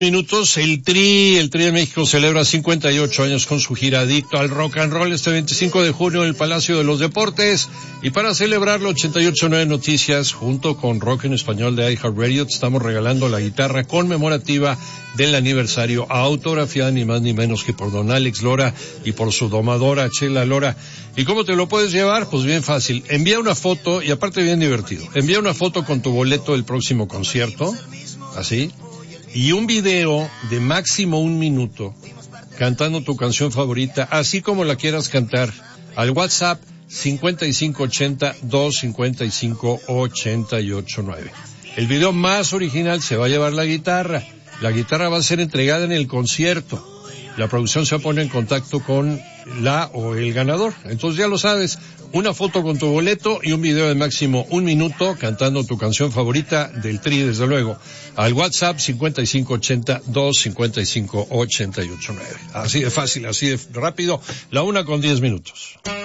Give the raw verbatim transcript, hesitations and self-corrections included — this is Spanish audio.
Minutos, el Tri, el Tri de México celebra cincuenta y ocho años con su gira Adicto al Rock and Roll este veinticinco de junio en el Palacio de los Deportes. Y para celebrarlo, ochenta y ocho punto nueve Noticias, junto con Rock en Español de iHeartRadio, te estamos regalando la guitarra conmemorativa del aniversario, autografiada ni más ni menos que por don Alex Lora y por su domadora Chela Lora. ¿Y cómo te lo puedes llevar? Pues bien fácil. Envía una foto, y aparte bien divertido, envía una foto con tu boleto del próximo concierto, así, y un video de máximo un minuto cantando tu canción favorita, así como la quieras cantar, al WhatsApp cincuenta y cinco ochenta, dos cincuenta y cinco ochenta y ocho nueve. El video más original se va a llevar la guitarra. La guitarra va a ser entregada en el concierto. La producción se pone en contacto con la o el ganador. Entonces ya lo sabes, una foto con tu boleto y un video de máximo un minuto cantando tu canción favorita del Tri, desde luego, al WhatsApp cincuenta y cinco ochenta, dos cincuenta y cinco ochenta y ocho nueve. Así de fácil, así de rápido, la una con diez minutos.